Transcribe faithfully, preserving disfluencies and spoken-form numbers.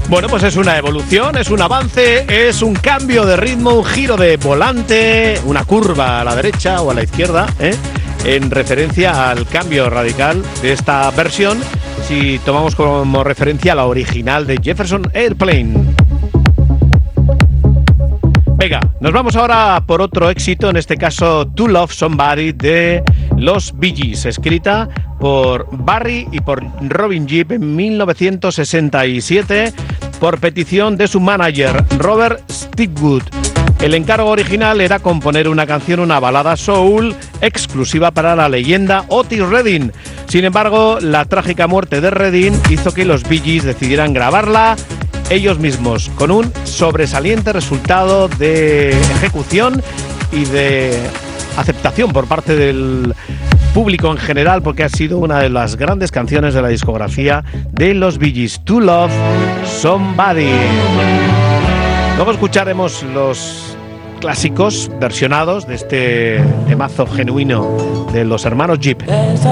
Bueno, pues es una evolución, es un avance, es un cambio de ritmo, un giro de volante, una curva a la derecha o a la izquierda, ¿eh? En referencia al cambio radical de esta versión, si tomamos como referencia la original de Jefferson Airplane. Venga, nos vamos ahora por otro éxito, en este caso To Love Somebody de los Bee Gees, escrita por Barry y por Robin Gibb en mil novecientos sesenta y siete por petición de su manager Robert Stigwood. El encargo original era componer una canción, una balada soul exclusiva para la leyenda Otis Redding. Sin embargo, la trágica muerte de Redding hizo que los Bee Gees decidieran grabarla ellos mismos, con un sobresaliente resultado de ejecución y de aceptación por parte del público en general, porque ha sido una de las grandes canciones de la discografía de los Bee Gees, To Love Somebody. Luego escucharemos los clásicos versionados de este temazo genuino de los hermanos Gibb.